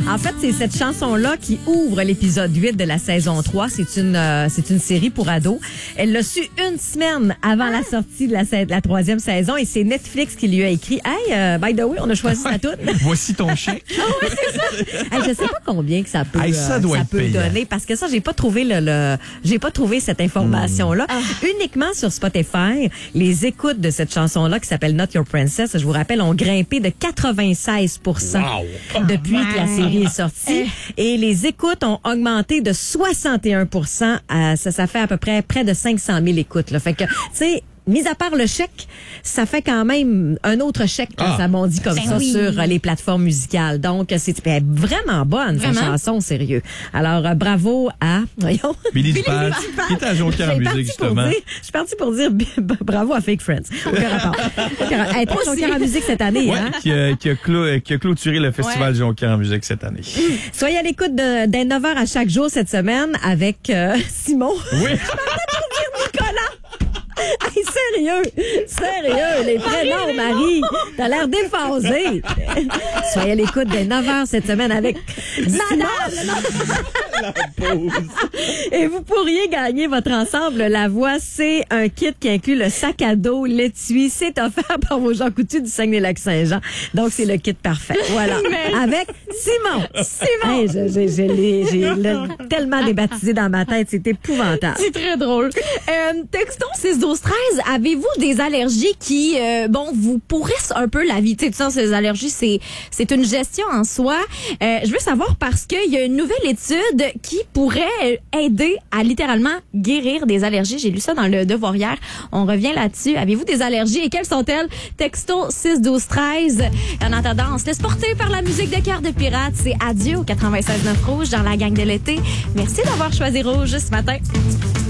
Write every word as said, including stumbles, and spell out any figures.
En fait, c'est cette chanson-là qui ouvre l'épisode huit de la saison trois. C'est une, euh, c'est une série pour ados. Elle l'a su une semaine avant la sortie de la, de la troisième saison et c'est Netflix qui lui a écrit « Hey, uh, by the way, on a choisi sa tune. » Voici ton chèque. Ah oui, c'est ça. Hey, je sais pas combien que ça peut, hey, ça doit euh, ça être peut payant. donner parce que ça, j'ai pas trouvé le, le j'ai pas trouvé cette information-là. Ah. Uniquement sur Spotify, les écoutes de cette chanson-là qui s'appelle Not Your Princess, je vous rappelle, ont grimpé de quatre-vingt-seize pour cent Wow. depuis que la série est sortie. Et les écoutes ont augmenté de soixante et un pour cent. À, ça, ça fait à peu près près de cinq cent mille écoutes. Là. Fait que, tu sais, mis à part le chèque, ça fait quand même un autre chèque quand Ah. ça bondit comme Ben ça oui. sur euh, les plateformes musicales. Donc, c'est ben, vraiment bonne, cette Vraiment? chanson, sérieux. Alors, euh, bravo à... Voyons. Billy Dupal, qui était à Jonquière en J'ai musique, parti pour justement. dire- Je suis partie pour dire b- b- bravo à Fake Friends. Aucun rapport. Aucun rapport. Elle était à Jonquière en musique cette année. Ouais, Hein? qui, a, qui, a clo- qui a clôturé le Festival Ouais. Jonquière en musique cette année. Soyez à l'écoute de, dès neuf heures à chaque jour cette semaine avec euh, Simon. Oui. Nicolas! Hey, sérieux! Sérieux! Les prénoms, Marie! T'as l'air déphasé! Soyez à l'écoute dès neuf heures cette semaine avec Madame! Et vous pourriez gagner votre ensemble La Voix. C'est un kit qui inclut le sac à dos, l'étui. C'est offert par vos Jean Coutu du Saguenay-Lac-Saint-Jean. Donc, c'est le kit parfait. Voilà. Avec Simon! Simon! Hey, je- je- je l'ai- j'ai le- tellement débaptisé dans ma tête. C'est épouvantable. C'est très drôle. Euh, texton six douze treize, avez-vous des allergies qui, euh, bon, vous pourrissent un peu la vie? Tu sais, tu sais, ces allergies, c'est c'est une gestion en soi. Euh, je veux savoir parce qu'il y a une nouvelle étude qui pourrait aider à littéralement guérir des allergies. J'ai lu ça dans le Devoir hier. On revient là-dessus. Avez-vous des allergies et quelles sont-elles? Texto six douze treize. En attendant, on se laisse porter par la musique de Cœur de Pirate. C'est adieu au quatre-vingt-seize neuf Rouge dans la gang de l'été. Merci d'avoir choisi Rouge ce matin.